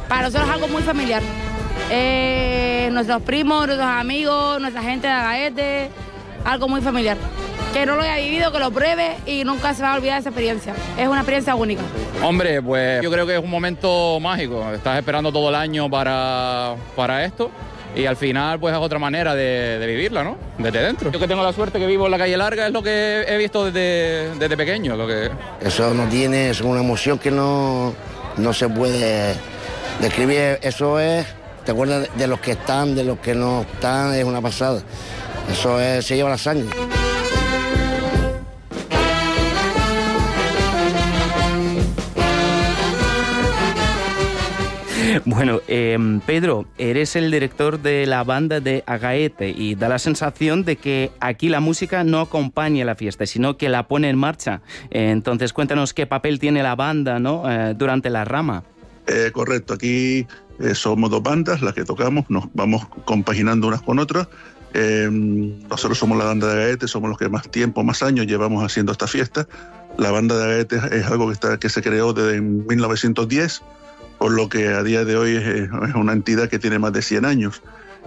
Para nosotros es algo muy familiar. Nuestros primos, nuestros amigos, nuestra gente de Agaete, algo muy familiar. Que no lo haya vivido, que lo pruebe y nunca se va a olvidar esa experiencia. Es una experiencia única. Hombre, pues yo creo que es un momento mágico. Estás esperando todo el año para esto y al final pues es otra manera de vivirla, ¿no? Desde dentro. Yo que tengo la suerte que vivo en la calle larga es lo que he visto desde pequeño. Eso no tiene, es una emoción que no se puede describir. Eso es, te acuerdas de los que están, de los que no están, es una pasada. Eso es, se lleva la sangre. Bueno, Pedro, eres el director de la banda de Agaete y da la sensación de que aquí la música no acompaña la fiesta, sino que la pone en marcha. Entonces, cuéntanos qué papel tiene la banda, ¿no? Durante la rama. Correcto, aquí somos dos bandas las que tocamos, nos vamos compaginando unas con otras. Nosotros somos la banda de Agaete, somos los que más tiempo, más años llevamos haciendo esta fiesta. La banda de Agaete es algo que se creó desde 1910, por lo que a día de hoy es una entidad que tiene más de 100 años.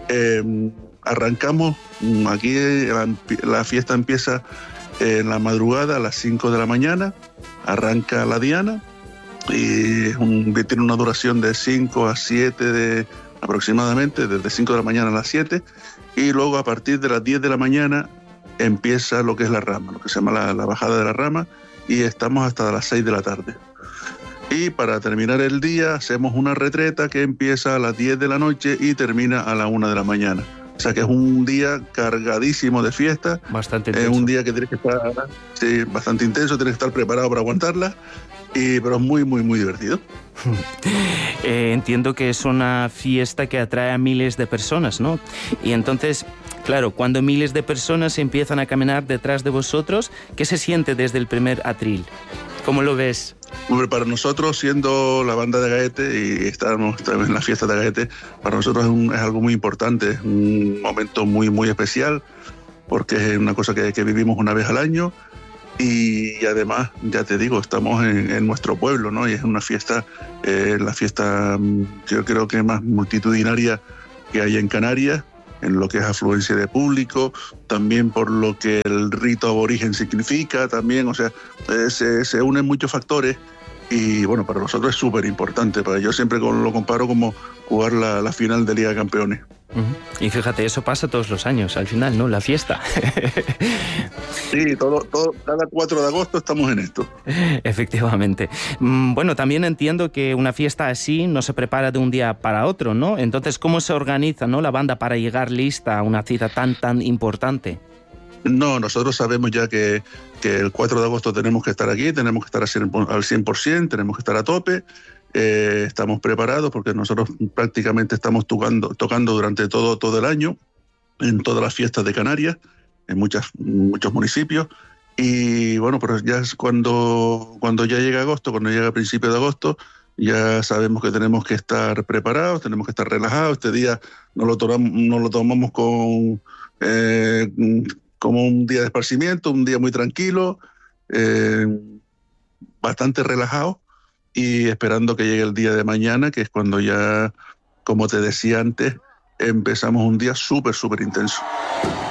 Arrancamos, aquí la fiesta empieza en la madrugada a las 5 de la mañana, arranca la diana y tiene una duración de 5 a 7 aproximadamente, desde 5 de la mañana a las 7, y luego a partir de las 10 de la mañana empieza lo que es la rama, lo que se llama la bajada de la rama, y estamos hasta las 6 de la tarde. Y para terminar el día hacemos una retreta que empieza a las 10 de la noche y termina a la 1 de la mañana. O sea que es un día cargadísimo de fiesta. Bastante intenso. Es un día que tienes que estar, sí, bastante intenso, tienes que estar preparado para aguantarla, pero es muy, muy, muy divertido. Entiendo que es una fiesta que atrae a miles de personas, ¿no? Y entonces, claro, cuando miles de personas empiezan a caminar detrás de vosotros, ¿qué se siente desde el primer atril? ¿Cómo lo ves? Hombre, para nosotros, siendo la banda de Agaete y estamos en la fiesta de Agaete, para nosotros es algo muy importante, es un momento muy, muy especial, porque es una cosa que vivimos una vez al año y además, ya te digo, estamos en nuestro pueblo, ¿no? Y es una fiesta, la fiesta yo creo que más multitudinaria que hay en Canarias, en lo que es afluencia de público, también por lo que el rito aborigen significa, también, o sea, se unen muchos factores y bueno, para nosotros es súper importante. Yo siempre lo comparo como jugar la final de Liga de Campeones. Uh-huh. Y fíjate, eso pasa todos los años, al final, ¿no? La fiesta. Sí, cada 4 de agosto estamos en esto. Efectivamente. Bueno, también entiendo que una fiesta así no se prepara de un día para otro, ¿no? Entonces, ¿cómo se organiza, ¿no?, la banda para llegar lista a una cita tan importante? No, nosotros sabemos ya que el 4 de agosto tenemos que estar aquí, tenemos que estar al 100%, tenemos que estar a tope. Estamos preparados porque nosotros prácticamente estamos tocando durante todo el año en todas las fiestas de Canarias, en muchos municipios, y bueno, pero ya es cuando ya llega agosto, cuando llega a principios de agosto, ya sabemos que tenemos que estar preparados, tenemos que estar relajados. Este día no lo tomamos como un día de esparcimiento, un día muy tranquilo, bastante relajado, y esperando que llegue el día de mañana, que es cuando ya, como te decía antes, empezamos un día súper, súper intenso.